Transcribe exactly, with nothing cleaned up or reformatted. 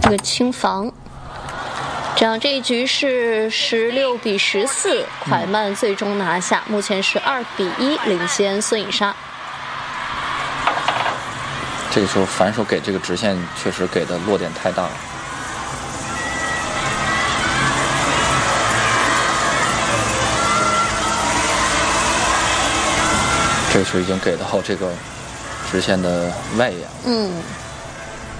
这个清防。这样这一局是十六比十四，蒯曼最终拿下，目前是二比一领先孙颖莎。 这个时候反手给这个直线确实给的落点太大了。这个时候已经给到这个直线的外沿。 嗯。